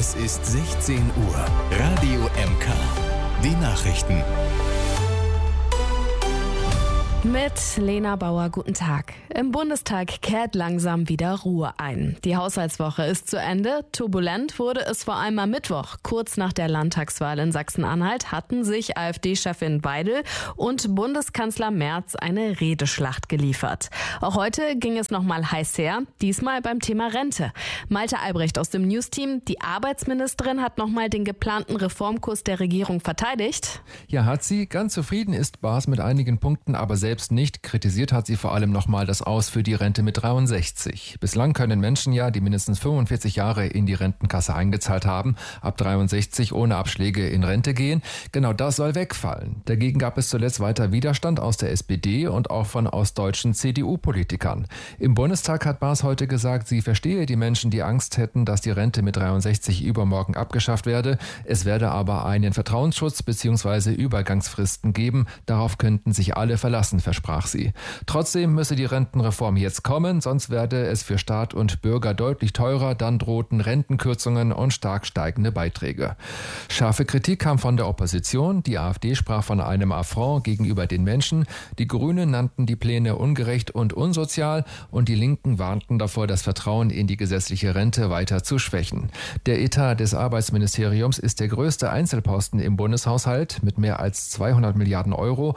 Es ist 16 Uhr. Radio MK. Die Nachrichten. Mit Lena Bauer, guten Tag. Im Bundestag kehrt langsam wieder Ruhe ein. Die Haushaltswoche ist zu Ende. Turbulent wurde es vor allem am Mittwoch. Kurz nach der Landtagswahl in Sachsen-Anhalt hatten sich AfD-Chefin Weidel und Bundeskanzler Merz eine Redeschlacht geliefert. Auch heute ging es nochmal heiß her, diesmal beim Thema Rente. Malte Albrecht aus dem News-Team, die Arbeitsministerin hat nochmal den geplanten Reformkurs der Regierung verteidigt. Ja, hat sie. Ganz zufrieden ist Baas mit einigen Punkten, aber selbst nicht. Kritisiert hat sie vor allem nochmal das Aus für die Rente mit 63. Bislang können Menschen ja, die mindestens 45 Jahre in die Rentenkasse eingezahlt haben, ab 63 ohne Abschläge in Rente gehen. Genau das soll wegfallen. Dagegen gab es zuletzt weiter Widerstand aus der SPD und auch von ostdeutschen CDU-Politikern. Im Bundestag hat Baas heute gesagt, sie verstehe die Menschen, die Angst hätten, dass die Rente mit 63 übermorgen abgeschafft werde. Es werde aber einen Vertrauensschutz bzw. Übergangsfristen geben. Darauf könnten sich alle verlassen, versprach sie. Trotzdem müsse die Rentenreform jetzt kommen, sonst werde es für Staat und Bürger deutlich teurer, dann drohten Rentenkürzungen und stark steigende Beiträge. Scharfe Kritik kam von der Opposition, die AfD sprach von einem Affront gegenüber den Menschen, die Grünen nannten die Pläne ungerecht und unsozial und die Linken warnten davor, das Vertrauen in die gesetzliche Rente weiter zu schwächen. Der Etat des Arbeitsministeriums ist der größte Einzelposten im Bundeshaushalt mit mehr als 200 Milliarden Euro,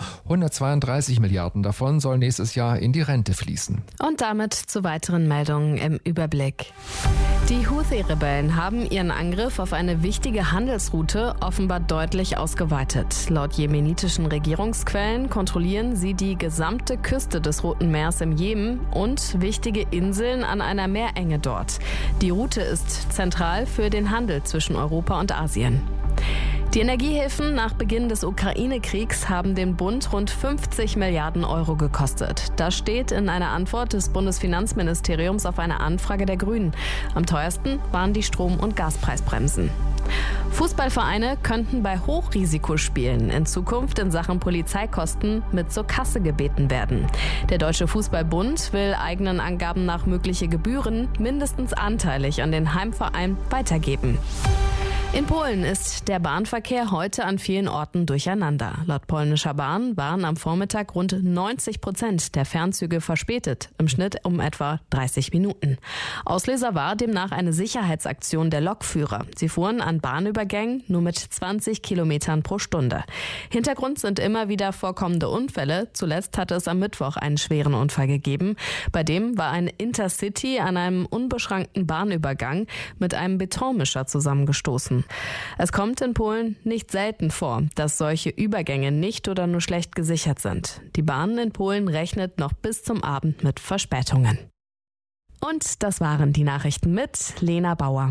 132 Milliarden davon soll nächstes Jahr in die Rente fließen. Und damit zu weiteren Meldungen im Überblick. Die Houthi-Rebellen haben ihren Angriff auf eine wichtige Handelsroute offenbar deutlich ausgeweitet. Laut jemenitischen Regierungsquellen kontrollieren sie die gesamte Küste des Roten Meers im Jemen und wichtige Inseln an einer Meerenge dort. Die Route ist zentral für den Handel zwischen Europa und Asien. Die Energiehilfen nach Beginn des Ukraine-Kriegs haben den Bund rund 50 Milliarden Euro gekostet. Das steht in einer Antwort des Bundesfinanzministeriums auf eine Anfrage der Grünen. Am teuersten waren die Strom- und Gaspreisbremsen. Fußballvereine könnten bei Hochrisikospielen in Zukunft in Sachen Polizeikosten mit zur Kasse gebeten werden. Der Deutsche Fußballbund will eigenen Angaben nach mögliche Gebühren mindestens anteilig an den Heimverein weitergeben. In Polen ist der Bahnverkehr heute an vielen Orten durcheinander. Laut polnischer Bahn waren am Vormittag rund 90% der Fernzüge verspätet, im Schnitt um etwa 30 Minuten. Auslöser war demnach eine Sicherheitsaktion der Lokführer. Sie fuhren an Bahnübergängen nur mit 20 Kilometern pro Stunde. Hintergrund sind immer wieder vorkommende Unfälle. Zuletzt hatte es am Mittwoch einen schweren Unfall gegeben. Bei dem war ein Intercity an einem unbeschrankten Bahnübergang mit einem Betonmischer zusammengestoßen. Es kommt in Polen nicht selten vor, dass solche Übergänge nicht oder nur schlecht gesichert sind. Die Bahn in Polen rechnet noch bis zum Abend mit Verspätungen. Und das waren die Nachrichten mit Lena Bauer.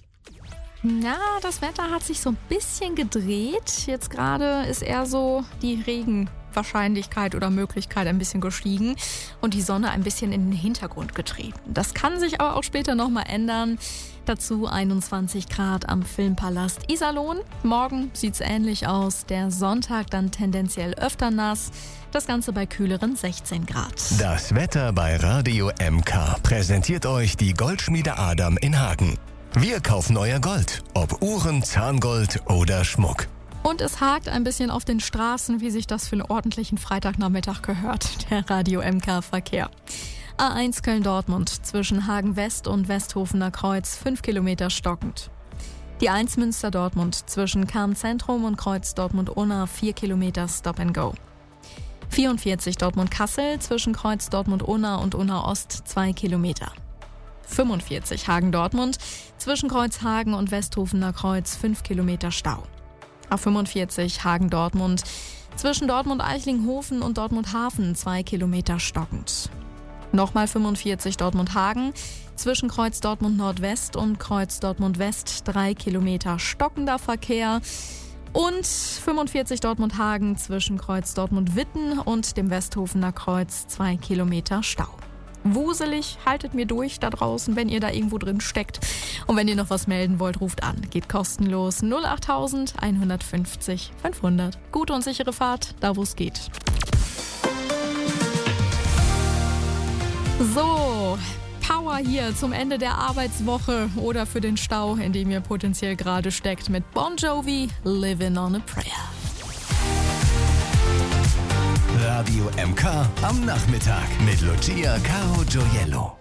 Ja, das Wetter hat sich so ein bisschen gedreht. Jetzt gerade ist eher so die Regenwahrscheinlichkeit oder Möglichkeit ein bisschen gestiegen und die Sonne ein bisschen in den Hintergrund getreten. Das kann sich aber auch später nochmal ändern. Dazu 21 Grad am Filmpalast Iserlohn. Morgen sieht's ähnlich aus. Der Sonntag dann tendenziell öfter nass. Das Ganze bei kühleren 16 Grad. Das Wetter bei Radio MK präsentiert euch die Goldschmiede Adam in Hagen. Wir kaufen euer Gold, ob Uhren, Zahngold oder Schmuck. Und es hakt ein bisschen auf den Straßen, wie sich das für einen ordentlichen Freitagnachmittag gehört. Der Radio MK Verkehr. A1 Köln-Dortmund zwischen Hagen West und Westhofener Kreuz 5 Kilometer stockend. Die 1 Münster-Dortmund zwischen Kahn-Zentrum und Kreuz Dortmund-Unna 4 Kilometer Stop and Go. 44 Dortmund-Kassel zwischen Kreuz Dortmund-Unna und Unna-Ost 2 Kilometer. 45 Hagen-Dortmund zwischen Kreuz Hagen und Westhofener Kreuz 5 Kilometer Stau. A45 Hagen-Dortmund zwischen Dortmund-Eichlinghofen und Dortmund-Hafen 2 Kilometer stockend. Nochmal 45 Dortmund-Hagen zwischen Kreuz Dortmund-Nordwest und Kreuz Dortmund-West 3 Kilometer stockender Verkehr. Und 45 Dortmund-Hagen zwischen Kreuz Dortmund-Witten und dem Westhofener Kreuz 2 Kilometer Stau. Wuselig, haltet mir durch da draußen, wenn ihr da irgendwo drin steckt. Und wenn ihr noch was melden wollt, ruft an. Geht kostenlos 08000 150 500. Gute und sichere Fahrt, da wo es geht. So, Power hier zum Ende der Arbeitswoche oder für den Stau, in dem ihr potenziell gerade steckt, mit Bon Jovi, Living on a Prayer. Radio MK am Nachmittag mit Lucia Caro Gioiello.